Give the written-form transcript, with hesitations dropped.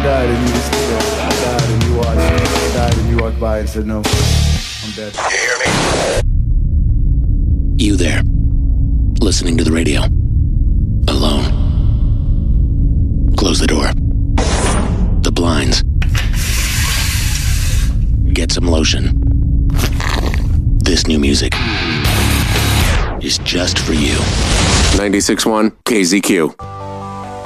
died and you just died and you watched. Died and you walked by and said, no, I'm dead. You hear me? You there, listening to the radio, alone. Close the door. The blinds. Get some lotion. This new music is just for you. 96.1 KZQ.